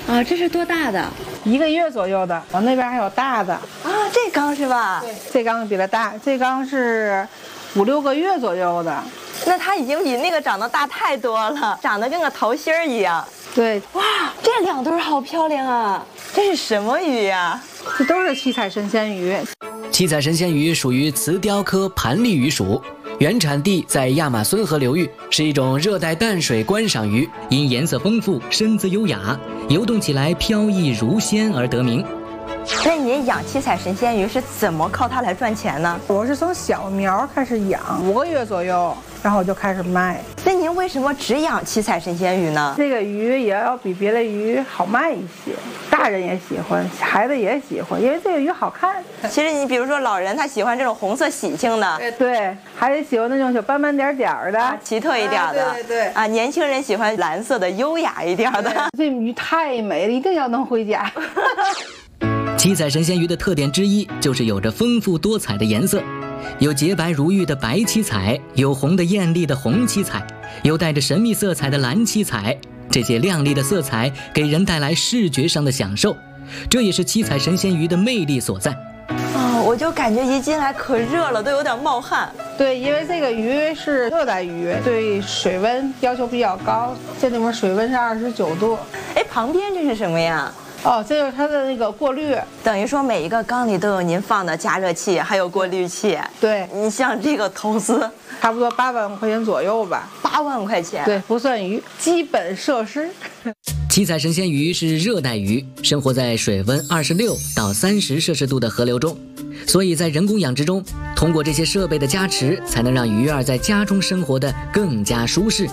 啊，这是多大的 ？1个月左右的。我那边还有大的啊，这缸是吧？ 对，这缸比它大，这缸是5、6个月左右的。 那它已经比那个长得大太多了，长得跟个桃心儿一样。 对， 哇，这2对好漂亮啊！这是什么鱼呀？ 这都是七彩神仙鱼。 七彩神仙鱼属于磁鲷科盘鲤鱼属，原产地在亚马孙河流域，是一种热带淡水观赏鱼，因颜色丰富、身姿优雅，游动起来飘逸如仙而得名。 那您养七彩神仙鱼是怎么靠它来赚钱呢？ 我是从小苗开始养，5个月左右，然后我就开始卖。 那您为什么只养七彩神仙鱼呢？ 这个鱼也要比别的鱼好卖一些，大人也喜欢，孩子也喜欢，因为这个鱼好看。 其实你比如说老人他喜欢这种红色喜庆的， 对，孩子喜欢那种小斑斑点点的， 奇特一点的， 对啊，年轻人喜欢蓝色的优雅一点的。 这鱼太美了，一定要能回家。 七彩神仙鱼的特点之一就是有着丰富多彩的颜色，有洁白如玉的白七彩，有红的艳丽的红七彩，有带着神秘色彩的蓝七彩。这些亮丽的色彩给人带来视觉上的享受，这也是七彩神仙鱼的魅力所在。 我就感觉一进来可热了，都有点冒汗。 对，因为这个鱼是热带鱼，对水温要求比较高，这里面水温是29度。 哎，旁边这是什么呀？ 哦，这就是它的那个过滤， 等于说每一个缸里都有您放的加热器，还有过滤器。 对， 你像这个投资， 差不多8万块钱左右吧。 8万块钱？ 对，不算鱼，基本设施。 七彩神仙鱼是热带鱼，生活在水温26到30摄氏度的河流中，所以在人工养殖中，通过这些设备的加持，才能让鱼儿在家中生活得更加舒适。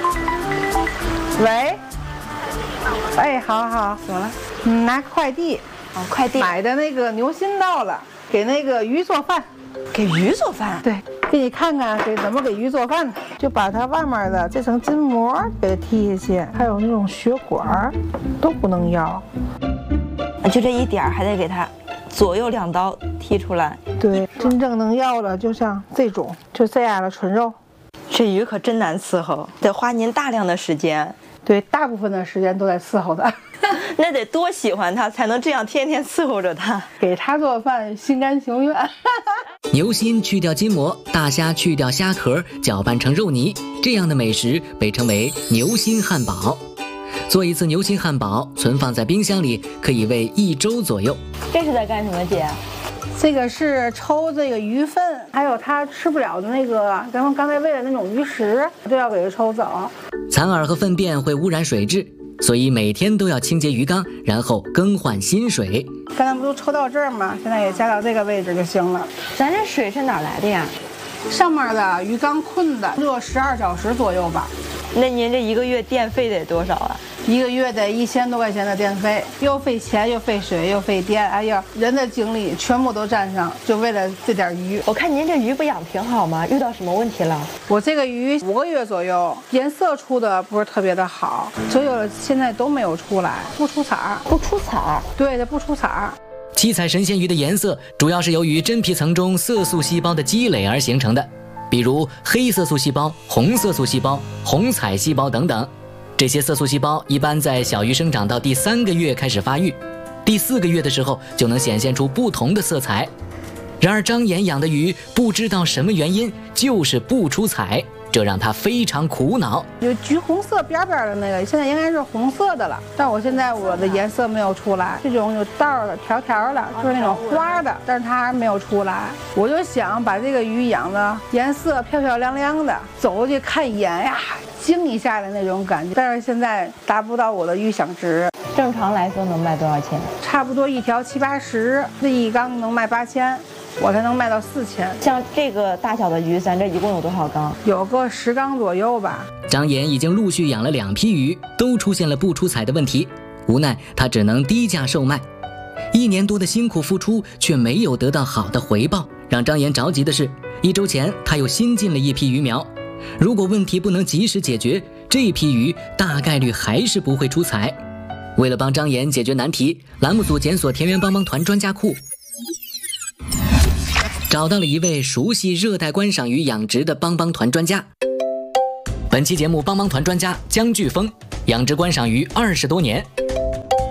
喂，哎，好，怎么了？拿快递。 哦，快递买的那个牛心到了，给那个鱼做饭。 给鱼做饭？ 对，给你看看怎么给鱼做饭，就把它外面的这层筋膜给它剔下去，还有那种血管都不能要， 就这一点还得给它左右2刀剔出来。 对，真正能要的就像这种，就这样的纯肉。 这鱼可真难伺候，得花您大量的时间。 对，大部分的时间都在伺候它。 那得多喜欢它，才能这样天天伺候着它， 给它做饭心甘情愿。 牛心去掉筋膜，大虾去掉虾壳，搅拌成肉泥，这样的美食被称为牛心汉堡。做一次牛心汉堡，存放在冰箱里可以喂1周左右。 这是在干什么，姐？ 这个是抽这个鱼粪，还有它吃不了的那个，咱们刚才喂的那种鱼食，都要给它抽走。 残饵和粪便会污染水质，所以每天都要清洁鱼缸，然后更换新水。 刚才不都抽到这儿吗？现在也加到这个位置就行了。 咱这水是哪来的呀？ 上面的鱼缸困的，热12小时左右吧。 那您这1个月电费得多少啊 ？1个月得1000多块钱的电费，又费钱又费水又费电，哎呀，人的精力全部都占上，就为了这点鱼。 我看您这鱼不养挺好吗？遇到什么问题了？ 我这个鱼5个月左右，颜色出的不是特别的好，所有的现在都没有出来，不出彩儿， 不出彩儿。 对的，不出彩儿。 七彩神仙鱼的颜色主要是由于真皮层中色素细胞的积累而形成的，比如黑色素细胞、红色素细胞、红彩细胞等等。这些色素细胞一般在小鱼生长到第3个月开始发育，第4个月的时候就能显现出不同的色彩。然而张岩养的鱼不知道什么原因就是不出彩，这让他非常苦恼。 有橘红色边边的那个，现在应该是红色的了，但我现在我的颜色没有出来。这种有道的、条条的，就是那种花的，但是它还没有出来。我就想把这个鱼养的颜色漂漂亮亮的，走过去看一眼呀，惊一下的那种感觉。但是现在达不到我的预想值。 正常来说能卖多少钱？ 差不多一条70、80，这一缸能卖8000。我才能卖到4000。 像这个大小的鱼，咱这一共有多少缸？ 有个10缸左右吧。 张岩已经陆续养了2批鱼，都出现了不出彩的问题，无奈他只能低价售卖。1年多的辛苦付出却没有得到好的回报，让张岩着急的是，1周前他又新进了一批鱼苗。如果问题不能及时解决，这批鱼大概率还是不会出彩。为了帮张岩解决难题，栏目组检索田园帮帮团专家库，找到了一位熟悉热带观赏鱼养殖的帮帮团专家。本期节目帮帮团专家江巨峰，养殖观赏鱼20多年。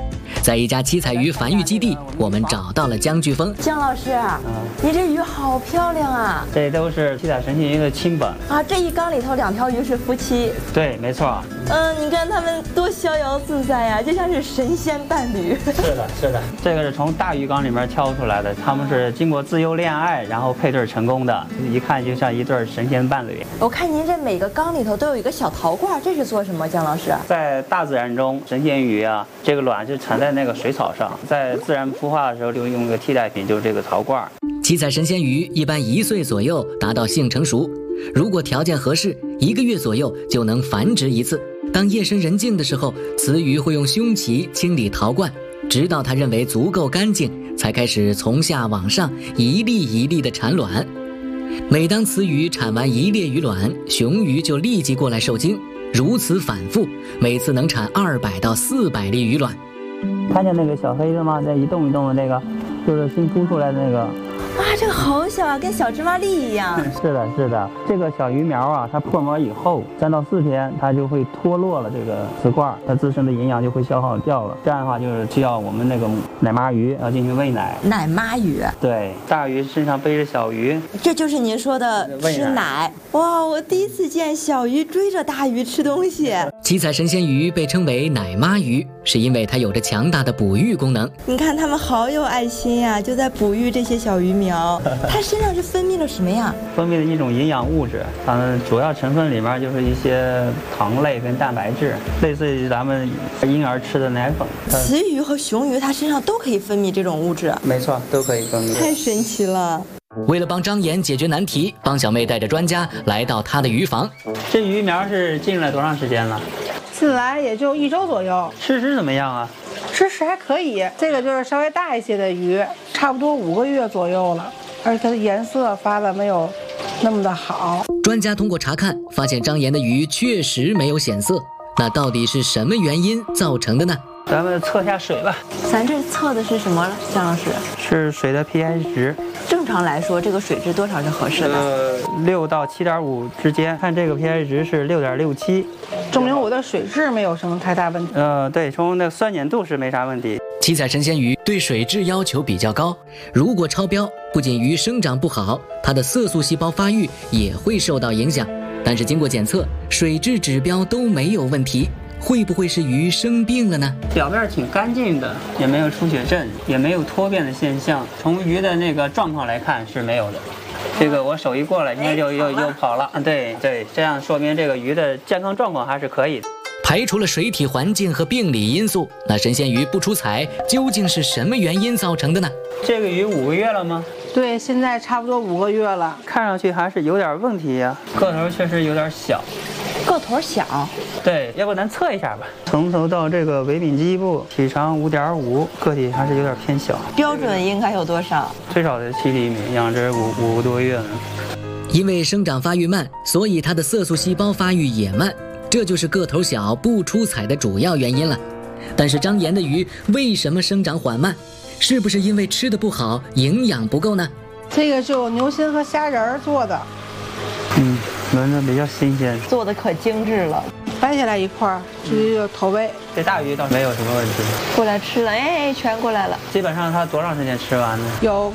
在一家七彩鱼繁育基地，我们找到了姜巨峰。 姜老师，你这鱼好漂亮啊！ 这都是七彩神仙鱼的亲本啊，这一缸里头2条鱼是夫妻。 对，没错。 你看他们多逍遥自在呀，就像是神仙伴侣。 是的，是的。这个是从大鱼缸里面挑出来的，他们是经过自由恋爱，然后配对成功的，一看就像一对神仙伴侣。 我看您这每个缸里头都有一个小陶罐，这是做什么，姜老师？ 在大自然中，神仙鱼啊，这个卵就产在那个水草上，在自然孵化的时候就用一个替代品，就是这个陶罐。 七彩神仙鱼一般1岁左右达到性成熟，如果条件合适，1个月左右就能繁殖1次。当夜深人静的时候，雌鱼会用胸鳍清理陶罐，直到它认为足够干净，才开始从下往上一粒一粒的产卵。每当雌鱼产完1列鱼卵，雄鱼就立即过来受精，如此反复，每次能产200到400粒鱼卵。 看见那个小黑的吗？在一动一动的那个，就是新孵出来的那个。 哇，这个好小啊，跟小芝麻粒一样。 是的，是的。这个小鱼苗啊，它破膜以后3到4天，它就会脱落了这个雌罐，它自身的营养就会消耗掉了。这样的话，就是需要我们那个奶妈鱼要进行喂奶。 奶妈鱼。 对，大鱼身上背着小鱼， 这就是您说的吃奶。哇，我第一次见小鱼追着大鱼吃东西。 七彩神仙鱼被称为奶妈鱼，是因为它有着强大的哺育功能。 你看它们好有爱心呀，就在哺育这些小鱼苗。它身上是分泌了什么呀？ 分泌的一种营养物质，它们主要成分里面就是一些糖类跟蛋白质，类似于咱们婴儿吃的奶粉。 雌鱼和雄鱼它身上都可以分泌这种物质。 没错，都可以分泌。 太神奇了。 为了帮张岩解决难题，帮小妹带着专家来到她的鱼房。 这鱼苗是进来多长时间了？ 进来也就1周左右。 吃食怎么样啊？ 吃食还可以，这个就是稍微大一些的鱼，差不多5个月左右了，而且它的颜色发的没有那么的好。 专家通过查看发现张岩的鱼确实没有显色，那到底是什么原因造成的呢？ 咱们测一下水吧。 咱这测的是什么，姜老师？ 是水的 pH 值。 正常来说，这个水质多少是合适的 ？6到7.5之间。看这个 pH 值是6.67， 证明我的水质没有什么太大问题。 对，从那个酸碱度是没啥问题。 七彩神仙鱼对水质要求比较高，如果超标，不仅鱼生长不好，它的色素细胞发育也会受到影响。但是经过检测，水质指标都没有问题。会不会是鱼生病了呢？ 表面挺干净的，也没有出血症，也没有脱变的现象。从鱼的那个状况来看是没有的。这个我手一过来，应该又跑了。对，这样说明这个鱼的健康状况还是可以的。 排除了水体环境和病理因素，那神仙鱼不出彩究竟是什么原因造成的呢？ 这个鱼5个月了吗？ 对，现在差不多5个月了， 看上去还是有点问题呀，个头确实有点小。 个头小， 对，要不咱测一下吧。从头到这个尾柄基部，体长5.5，个体还是有点偏小。 标准应该有多少？ 最少的7厘米，养殖5个多月呢。 因为生长发育慢，所以它的色素细胞发育也慢，这就是个头小不出彩的主要原因了。但是张岩的鱼为什么生长缓慢？是不是因为吃的不好，营养不够呢？ 这个是牛心和虾仁做的。 闻着比较新鲜， 做的可精致了。 掰下来一块儿，直接就投喂。 这大鱼倒没有什么问题。 过来吃了，哎，全过来了。 基本上它多长时间吃完呢？ 有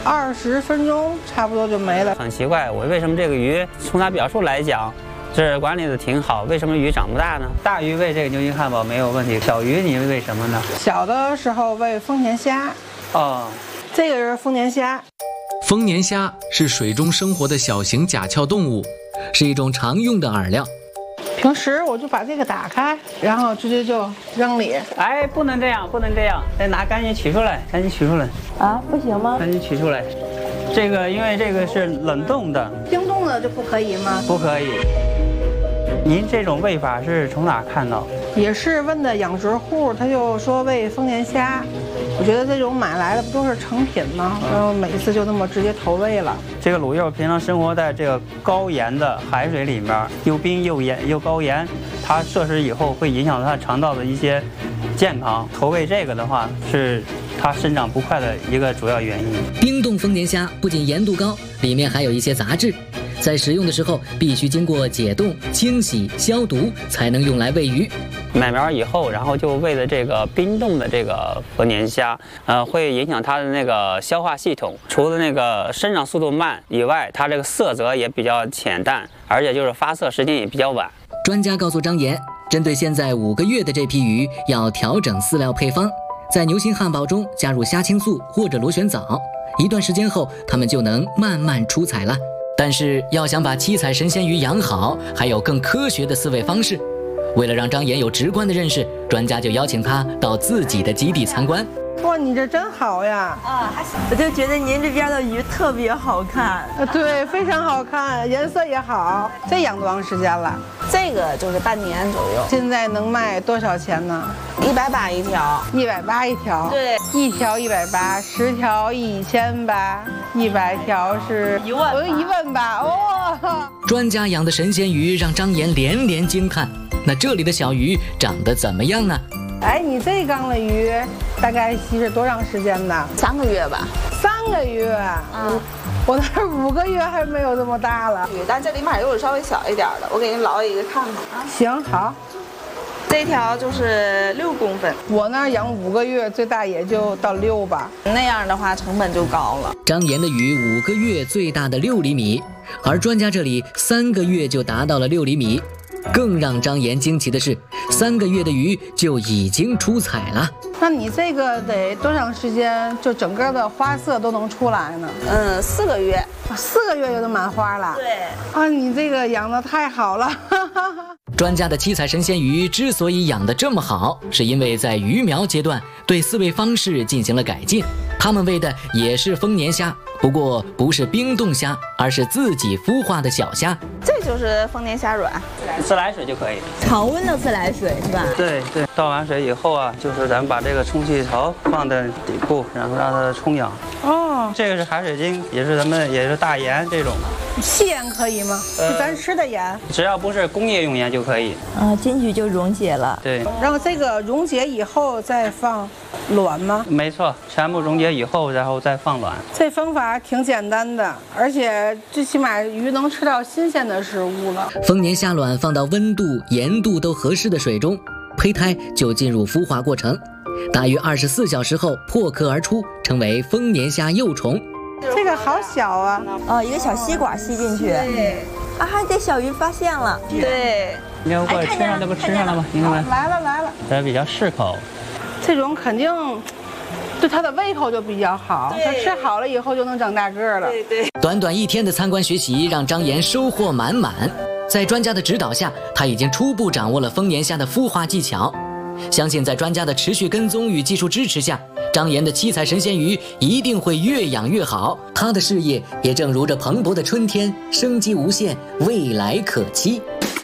20分钟，差不多就没了。 很奇怪，我为什么这个鱼从它表述来讲，这管理的挺好，为什么鱼长不大呢？大鱼喂这个牛筋汉堡没有问题，小鱼你喂什么呢？ 小的时候喂丰年虾。 哦， 这个是丰年虾。 丰年虾是水中生活的小型甲壳动物，是一种常用的饵料。 平时我就把这个打开，然后直接就扔里。 哎，不能这样，不能这样，得拿赶紧取出来，赶紧取出来。 啊，不行吗？ 赶紧取出来。这个因为这个是冷冻的， 冰冻的就不可以吗？ 不可以。您这种喂法是从哪看到？ 也是问的养殖户，他就说喂丰年虾。我觉得这种买来的不都是成品吗？然后每次就那么直接投喂了。 这个卤柚平常生活在这个高盐的海水里面，又冰又盐又高盐，它摄食以后会影响它肠道的一些健康。投喂这个的话，是它生长不快的一个主要原因。 冰冻丰年虾不仅盐度高，里面还有一些杂质，在食用的时候必须经过解冻、清洗、消毒，才能用来喂鱼。 买苗以后，然后就喂的这个冰冻的这个丰年虾，会影响它的那个消化系统。除了那个生长速度慢以外，它这个色泽也比较浅淡，而且就是发色时间也比较晚。 专家告诉张岩，针对现在5个月的这批鱼，要调整饲料配方，在牛心汉堡中加入虾青素或者螺旋藻，一段时间后，它们就能慢慢出彩了。但是要想把七彩神仙鱼养好，还有更科学的饲喂方式。为了让张岩有直观的认识，专家就邀请他到自己的基地参观。 哇，你这真好呀！ 还行。我就觉得您这边的鱼特别好看。 对，非常好看，颜色也好。这养多长时间了？ 这个就是半年左右。 现在能卖多少钱呢 ？180一条。 180一条。 对， 一条180，10条1800，100条是1万。1万吧？哇！ 专家养的神仙鱼让张岩连连惊叹。那这里的小鱼长得怎么样呢？ 哎，你这缸的鱼大概稀释多长时间的 ？3个月吧。 3个月？我那5个月还没有这么大了。 但这里面有稍微小一点的，我给您捞一个看看啊。 行，好。 这条就是6公分。 我那儿养5个月，最大也就到6吧。 那样的话成本就高了。 张岩的鱼5个月最大的6厘米，而专家这里3个月就达到了6厘米。更让张岩惊奇的是，3个月的鱼就已经出彩了。 那你这个得多长时间，就整个的花色都能出来呢 ？4个月。 4个月就能满花了？ 对。 啊，你这个养得太好了。 专家的七彩神仙鱼之所以养得这么好，是因为在鱼苗阶段对饲喂方式进行了改进。他们喂的也是丰年虾，不过不是冰冻虾，而是自己孵化的小虾。 这就是丰年虾卵， 自来水就可以。 常温的自来水是吧？ 对对，倒完水以后啊，就是咱们把这个充气槽放在底部，然后让它充氧。 哦， 这个是海水晶，也是大盐这种。 细盐可以吗？是咱吃的盐？ 只要不是工业用盐就可以。 进去就溶解了。 对。 然后这个溶解以后再放卵吗？ 没错，全部溶解以后，然后再放卵。 这方法挺简单的，而且最起码鱼能吃到新鲜的食物了。 丰年虾卵放到温度、盐度都合适的水中，胚胎就进入孵化过程。大约24小时后破壳而出，成为丰年虾幼虫。 这个好小啊！ 一个小吸管吸进去。 对。 这小鱼发现了。 对。 你要过来吃上，这不吃上了吗？你看看。 来了。 它比较适口。 这种肯定对它的胃口就比较好，它吃好了以后就能长大个了。 对。 短短1天的参观学习，让张岩收获满满。在专家的指导下，他已经初步掌握了丰年虾的孵化技巧。相信在专家的持续跟踪与技术支持下，张岩的七彩神仙鱼一定会越养越好。他的事业也正如这蓬勃的春天，生机无限，未来可期。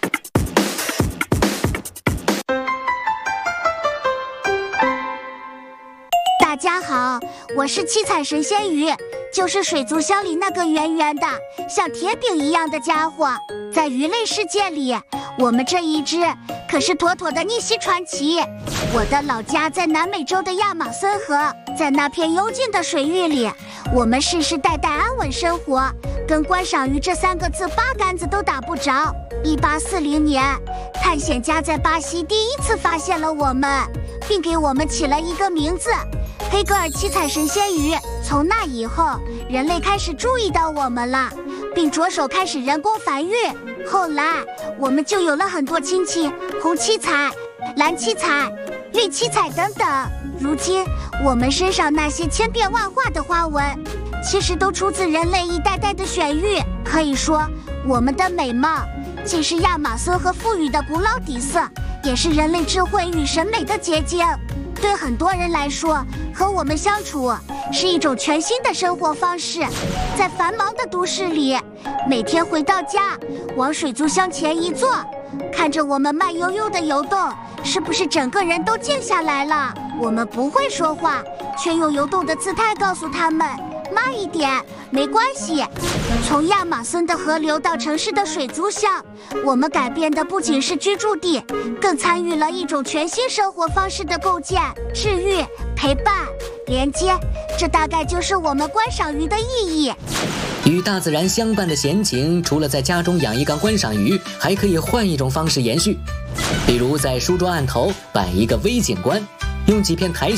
大家好，我是七彩神仙鱼，就是水族箱里那个圆圆的像铁饼一样的家伙。在鱼类世界里，我们这一只可是妥妥的逆袭传奇。我的老家在南美洲的亚马孙河，在那片幽静的水域里，我们世世代代安稳生活，跟观赏鱼这3个字八竿子都打不着。1840年，探险家在巴西第一次发现了我们，并给我们起了一个名字——黑格尔七彩神仙鱼。从那以后，人类开始注意到我们了，并着手开始人工繁育。后来，我们就有了很多亲戚，红七彩、蓝七彩、绿七彩等等。如今，我们身上那些千变万化的花纹，其实都出自人类一代代的选育。可以说，我们的美貌既是亚马孙河赋予的古老底色，也是人类智慧与审美的结晶。对很多人来说，和我们相处是一种全新的生活方式。在繁忙的都市里，每天回到家，往水族箱前一坐，看着我们慢悠悠的游动，是不是整个人都静下来了？我们不会说话，却用游动的姿态告诉他们慢一点，没关系。从亚马孙的河流到城市的水族箱，我们改变的不仅是居住地，更参与了一种全新生活方式的构建、治愈、陪伴、连接。这大概就是我们观赏鱼的意义。 与大自然相伴的闲情，除了在家中养一缸观赏鱼，还可以换一种方式延续。 比如在书桌案头摆一个微景观，用几片苔